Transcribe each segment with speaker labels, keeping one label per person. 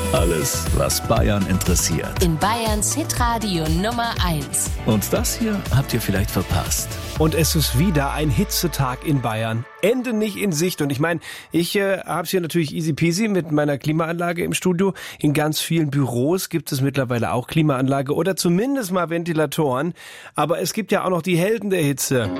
Speaker 1: Alles, was Bayern interessiert.
Speaker 2: In Bayerns Hitradio Nummer 1.
Speaker 1: Und das hier habt ihr vielleicht verpasst.
Speaker 3: Und es ist wieder ein Hitzetag in Bayern. Ende nicht in Sicht. Und ich meine, ich habe es hier natürlich easy peasy mit meiner Klimaanlage im Studio. In ganz vielen Büros gibt es mittlerweile auch Klimaanlage oder zumindest mal Ventilatoren. Aber es gibt ja auch noch die Helden der Hitze.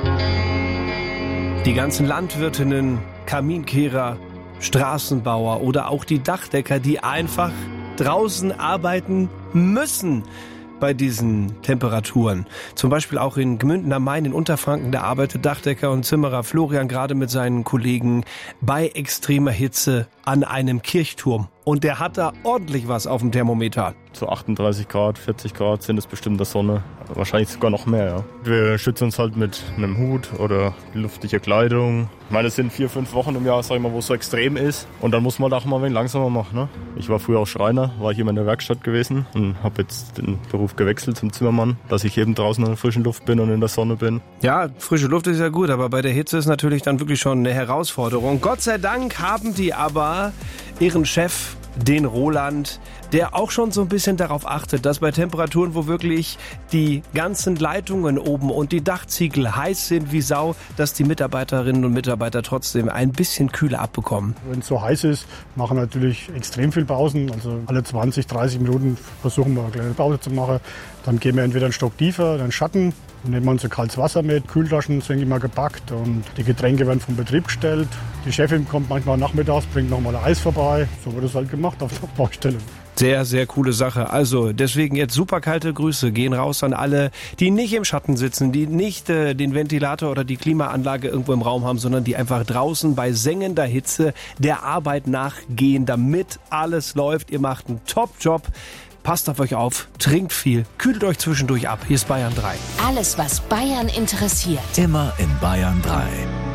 Speaker 3: Die ganzen Landwirtinnen, Kaminkehrer, Straßenbauer oder auch die Dachdecker, die einfach draußen arbeiten müssen bei diesen Temperaturen. Zum Beispiel auch in Gmünden am Main in Unterfranken, da arbeitet Dachdecker und Zimmerer Florian gerade mit seinen Kollegen bei extremer Hitze an einem Kirchturm. Und der hat da ordentlich was auf dem Thermometer.
Speaker 4: So 38 Grad, 40 Grad sind es bestimmt in der Sonne. Wahrscheinlich sogar noch mehr, ja. Wir schützen uns halt mit einem Hut oder luftiger Kleidung. Ich meine, es sind 4-5 Wochen im Jahr, sag ich mal, wo es so extrem ist. Und dann muss man auch mal ein wenig langsamer machen, ne? Ich war früher auch Schreiner, war hier in der Werkstatt gewesen und habe jetzt den Beruf gewechselt zum Zimmermann, dass ich eben draußen in der frischen Luft bin und in der Sonne bin.
Speaker 3: Ja, frische Luft ist ja gut, aber bei der Hitze ist natürlich dann wirklich schon eine Herausforderung. Gott sei Dank haben die aber ihren Chef, den Roland, der auch schon so ein bisschen darauf achtet, dass bei Temperaturen, wo wirklich die ganzen Leitungen oben und die Dachziegel heiß sind wie Sau, dass die Mitarbeiterinnen und Mitarbeiter trotzdem ein bisschen kühler abbekommen.
Speaker 5: Wenn es so heiß ist, machen wir natürlich extrem viel Pausen. Also alle 20, 30 Minuten versuchen wir eine kleine Pause zu machen. Dann gehen wir entweder einen Stock tiefer, dann Schatten. Dann nehmen wir unser kaltes Wasser mit, Kühltaschen sind immer gepackt und die Getränke werden vom Betrieb gestellt. Die Chefin kommt manchmal nachmittags, bringt nochmal Eis vorbei. So wird es halt gemacht auf der Baustelle.
Speaker 3: Sehr, sehr coole Sache. Also deswegen jetzt super kalte Grüße gehen raus an alle, die nicht im Schatten sitzen, die nicht den Ventilator oder die Klimaanlage irgendwo im Raum haben, sondern die einfach draußen bei sengender Hitze der Arbeit nachgehen, damit alles läuft. Ihr macht einen Top-Job. Passt auf euch auf, trinkt viel, kühlt euch zwischendurch ab. Hier ist Bayern 3.
Speaker 2: Alles, was Bayern interessiert.
Speaker 1: Immer in Bayern 3.